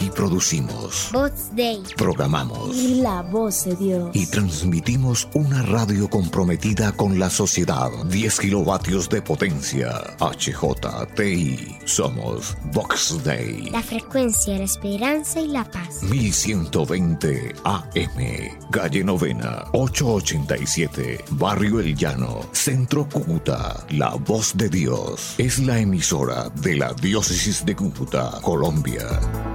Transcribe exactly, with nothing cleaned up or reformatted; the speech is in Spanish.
Aquí producimos, Voz Dei, programamos La Voz de Dios y transmitimos una radio comprometida con la sociedad. diez kilovatios de potencia. H J T I. Somos Vox Dei. La frecuencia de la esperanza y la paz. mil ciento veinte A M. Calle Novena, ochocientos ochenta y siete. Barrio El Llano, Centro Cúcuta. La Voz de Dios es la emisora de la Diócesis de Cúcuta, Colombia.